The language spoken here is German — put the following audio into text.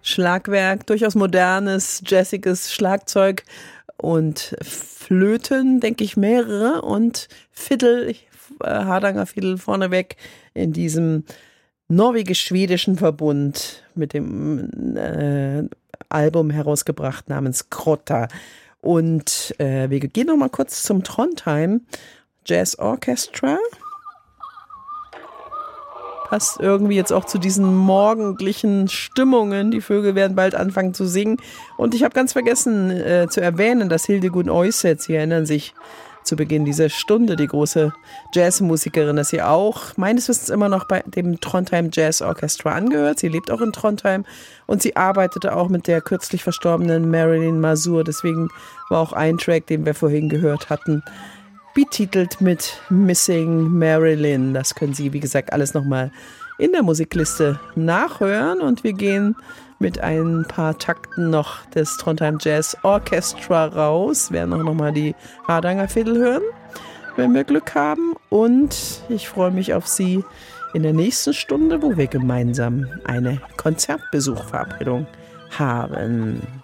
Schlagwerk, durchaus modernes, jazziges Schlagzeug und Flöten, denke ich, mehrere und Fiddle, Hardanger Fiddle vorneweg in diesem norwegisch-schwedischen Verbund mit dem Album herausgebracht namens Krotta. Und wir gehen noch mal kurz zum Trondheim Jazz Orchestra. Passt irgendwie jetzt auch zu diesen morgendlichen Stimmungen. Die Vögel werden bald anfangen zu singen. Und ich habe ganz vergessen zu erwähnen, dass Hildegunn Euseth, Sie erinnern sich, zu Beginn dieser Stunde, die große Jazzmusikerin, dass sie auch meines Wissens immer noch bei dem Trondheim Jazz Orchestra angehört. Sie lebt auch in Trondheim und sie arbeitete auch mit der kürzlich verstorbenen Marilyn Masur. Deswegen war auch ein Track, den wir vorhin gehört hatten, betitelt mit Missing Marilyn. Das können Sie, wie gesagt, alles nochmal in der Musikliste nachhören. Und wir gehen mit ein paar Takten noch des Trondheim Jazz Orchestra raus. Wir werden auch nochmal die Hardanger Fiddle hören, wenn wir Glück haben. Und ich freue mich auf Sie in der nächsten Stunde, wo wir gemeinsam eine Konzertbesuchverabredung haben.